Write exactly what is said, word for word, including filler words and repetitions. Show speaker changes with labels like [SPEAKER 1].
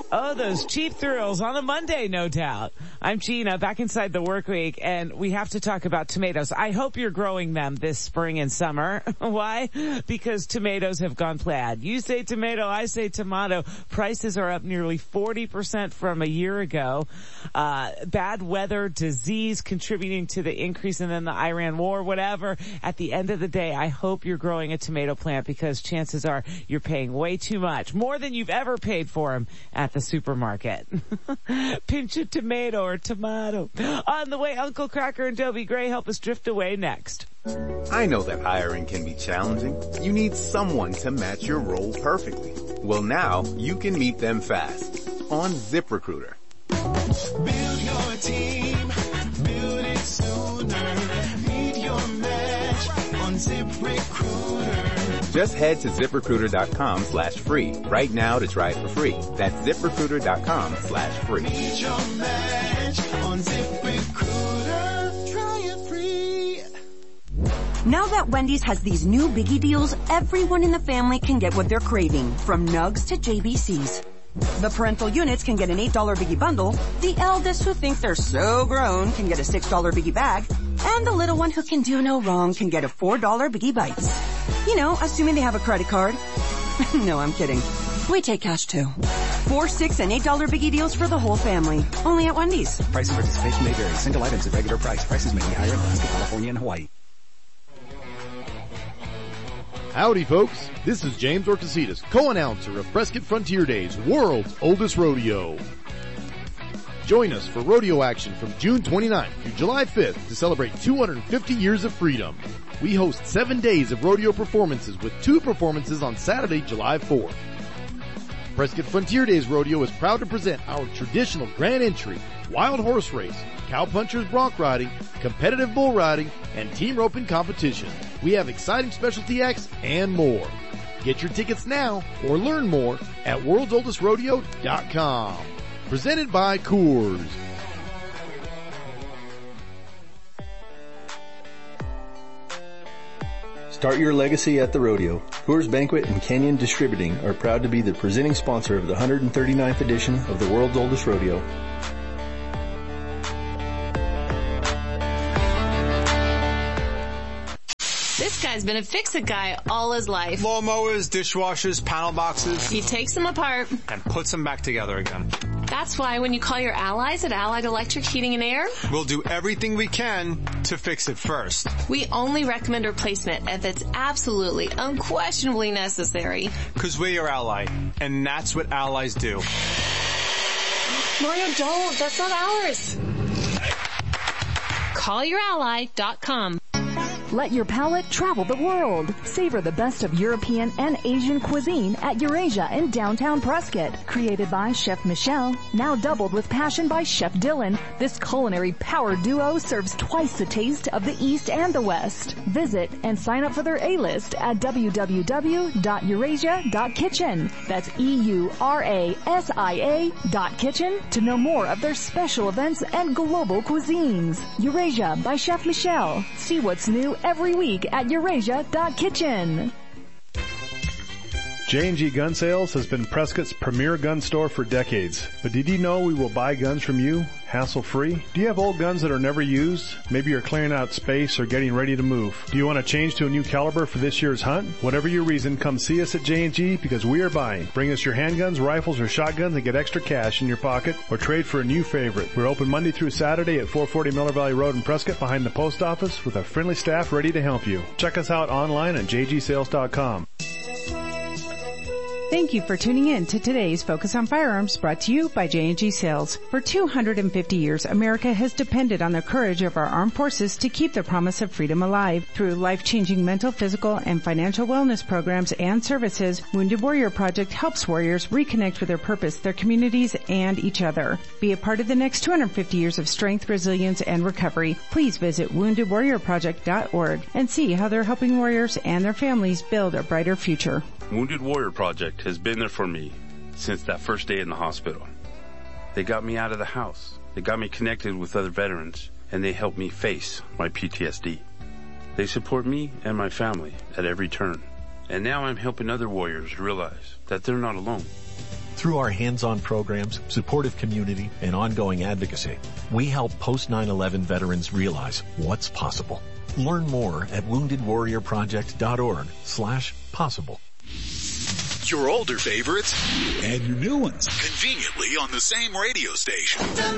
[SPEAKER 1] Oh, those cheap thrills on a Monday, no doubt. I'm Gina, back inside the work week, and we have to talk about tomatoes. I hope you're growing them this spring and summer. Why? Because tomatoes have gone plaid. You say tomato, I say tomato. Prices are up nearly forty percent from a year ago. Uh, bad weather, disease contributing to the increase, and then the Iran war, whatever. At the end of the day, I hope you're growing a tomato plant because chances are you're paying way too much, more than you've ever paid for them at the supermarket. Pinch a tomato or tomato. On the way, Uncle Cracker and Dobie Gray help us drift away next.
[SPEAKER 2] I know that hiring can be challenging. You need someone to match your role perfectly. Well, now you can meet them fast on ZipRecruiter.
[SPEAKER 3] Build your team, build it sooner. Meet your match on ZipRecruiter.
[SPEAKER 2] Just head to ZipRecruiter.com slash free right now to try it for free. That's ZipRecruiter.com slash free.
[SPEAKER 3] Meet your match on ZipRecruiter. Try it free.
[SPEAKER 4] Now that Wendy's has these new biggie deals, everyone in the family can get what they're craving, from Nugs to J B Cs. The parental units can get an eight dollar biggie bundle, the eldest who think they're so grown can get a six dollar biggie bag, and the little one who can do no wrong can get a four dollar biggie bites. You know, assuming they have a credit card. No, I'm kidding. We take cash too. Four, six, and eight dollar biggie deals for the whole family. Only at Wendy's.
[SPEAKER 5] Price and participation may vary. Single items at regular price. Prices may be higher in Alaska, California, and Hawaii.
[SPEAKER 6] Howdy, folks. This is James Orcasitas, co-announcer of Prescott Frontier Days, world's oldest rodeo. Join us for rodeo action from June twenty-ninth through July fifth to celebrate two hundred fifty years of freedom. We host seven days of rodeo performances with two performances on Saturday, July fourth. Prescott Frontier Days Rodeo is proud to present our traditional grand entry, wild horse race, cowpunchers bronc riding, competitive bull riding, and team roping competition. We have exciting specialty acts and more. Get your tickets now or learn more at worlds oldest rodeo dot com. Presented by Coors.
[SPEAKER 7] Start your legacy at the rodeo. Coors Banquet and Canyon Distributing are proud to be the presenting sponsor of the one hundred thirty-ninth edition of the world's oldest rodeo.
[SPEAKER 8] This guy's been a fix-it guy all his life.
[SPEAKER 9] Lawnmowers, dishwashers, panel boxes.
[SPEAKER 8] He takes them apart
[SPEAKER 9] and puts them back together again.
[SPEAKER 8] That's why when you call your allies at Allied Electric Heating and Air,
[SPEAKER 9] we'll do everything we can to fix it first.
[SPEAKER 8] We only recommend replacement if it's absolutely, unquestionably necessary.
[SPEAKER 9] Because we're your ally, and that's what allies do.
[SPEAKER 8] Mario, don't. That's not ours. call your ally dot com.
[SPEAKER 10] Let your palate travel the world. Savor the best of European and Asian cuisine at Eurasia in downtown Prescott. Created by Chef Michelle, now doubled with passion by Chef Dylan, this culinary power duo serves twice the taste of the East and the West. Visit and sign up for their A-list at w w w dot eurasia dot kitchen. That's E U R A S I A dot kitchen to know more of their special events and global cuisines. Eurasia by Chef Michelle. See what's new every week at eurasia dot kitchen.
[SPEAKER 11] J and G Gun Sales has been Prescott's premier gun store for decades. But did you know we will buy guns from you, hassle-free? Do you have old guns that are never used? Maybe you're clearing out space or getting ready to move. Do you want to change to a new caliber for this year's hunt? Whatever your reason, come see us at J and G because we are buying. Bring us your handguns, rifles, or shotguns and get extra cash in your pocket or trade for a new favorite. We're open Monday through Saturday at four forty Miller Valley Road in Prescott behind the post office with a friendly staff ready to help you. Check us out online at j g sales dot com.
[SPEAKER 12] Thank you for tuning in to today's Focus on Firearms, brought to you by J and G Sales. For two hundred fifty years, America has depended on the courage of our armed forces to keep the promise of freedom alive. Through life-changing mental, physical, and financial wellness programs and services, Wounded Warrior Project helps warriors reconnect with their purpose, their communities, and each other. Be a part of the next two hundred fifty years of strength, resilience, and recovery. Please visit wounded warrior project dot org and see how they're helping warriors and their families build a brighter future.
[SPEAKER 13] Wounded Warrior Project has been there for me since that first day in the hospital. They got me out of the house. They got me connected with other veterans, and they helped me face my P T S D. They support me and my family at every turn. And now I'm helping other warriors realize that they're not alone.
[SPEAKER 14] Through our hands-on programs, supportive community, and ongoing advocacy, we help post nine eleven veterans realize what's possible. Learn more at woundedwarriorproject.org slash possible.
[SPEAKER 15] Your older favorites and your new ones conveniently on the same radio station.